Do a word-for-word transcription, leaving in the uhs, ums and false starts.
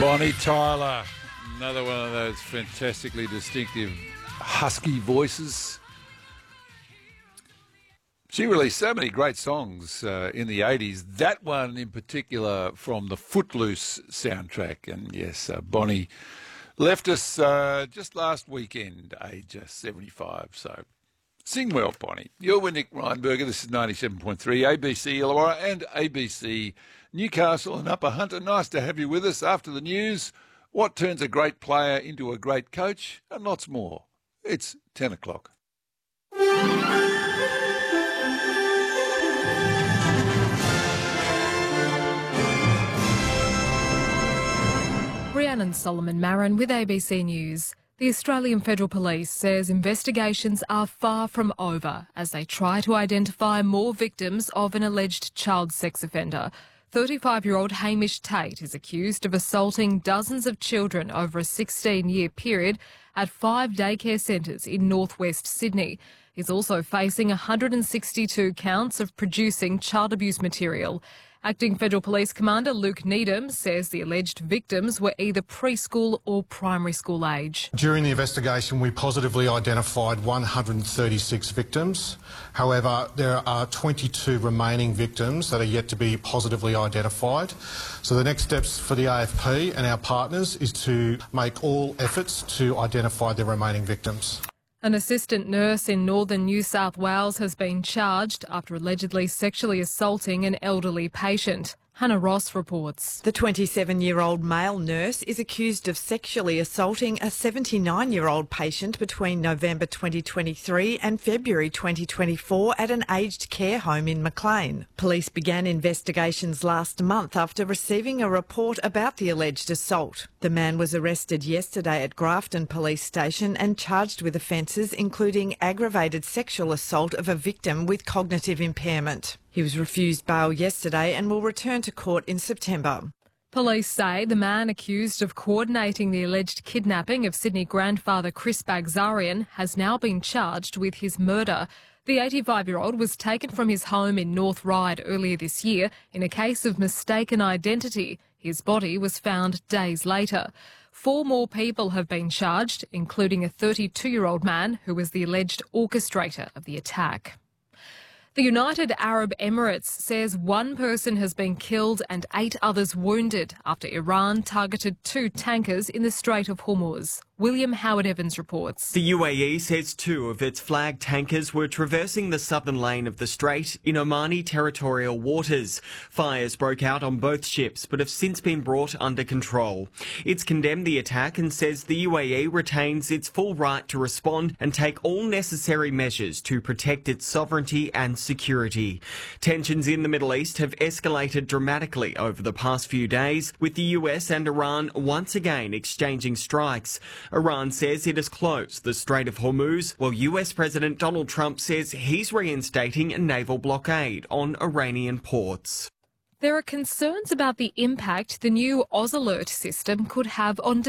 Bonnie Tyler, another one of those fantastically distinctive husky voices. She released so many great songs uh, in the eighties, that one in particular from the Footloose soundtrack. And yes, uh, Bonnie left us uh, just last weekend, age seventy-five. So sing well, Bonnie. You're with Nick Reinberger. This is ninety-seven point three A B C Illawarra and A B C Newcastle and Upper Hunter. Nice to have you with us after the news. What turns a great player into a great coach? And lots more. It's ten o'clock. Rhiannon Solomon-Marin with A B C News. The Australian Federal Police says investigations are far from over as they try to identify more victims of an alleged child sex offender. thirty-five-year-old Hamish Tate is accused of assaulting dozens of children over a sixteen-year period at five daycare centres in northwest Sydney. He's also facing one hundred sixty-two counts of producing child abuse material. Acting Federal Police Commander Luke Needham says the alleged victims were either preschool or primary school age. During the investigation, we positively identified one hundred thirty-six victims. However, there are twenty-two remaining victims that are yet to be positively identified. So the next steps for the A F P and our partners is to make all efforts to identify the remaining victims. An assistant nurse in northern New South Wales has been charged after allegedly sexually assaulting an elderly patient. Hannah Ross reports. The twenty-seven-year-old male nurse is accused of sexually assaulting a seventy-nine-year-old patient between November twenty twenty-three and February twenty twenty-four at an aged care home in Maclean. Police began investigations last month after receiving a report about the alleged assault. The man was arrested yesterday at Grafton Police Station and charged with offences including aggravated sexual assault of a victim with cognitive impairment. He was refused bail yesterday and will return to court in September. Police say the man accused of coordinating the alleged kidnapping of Sydney grandfather Chris Bagzarian has now been charged with his murder. The eighty-five-year-old was taken from his home in North Ryde earlier this year in a case of mistaken identity. His body was found days later. Four more people have been charged, including a thirty-two-year-old man who was the alleged orchestrator of the attack. The United Arab Emirates says one person has been killed and eight others wounded after Iran targeted two tankers in the Strait of Hormuz. William Howard-Evans reports. The U A E says two of its flagged tankers were traversing the southern lane of the strait in Omani territorial waters. Fires broke out on both ships but have since been brought under control. It's condemned the attack and says the U A E retains its full right to respond and take all necessary measures to protect its sovereignty and security. Tensions in the Middle East have escalated dramatically over the past few days, with the U S and Iran once again exchanging strikes. Iran says it has closed the Strait of Hormuz, while U S President Donald Trump says he's reinstating a naval blockade on Iranian ports. There are concerns about the impact the new AusAlert system could have on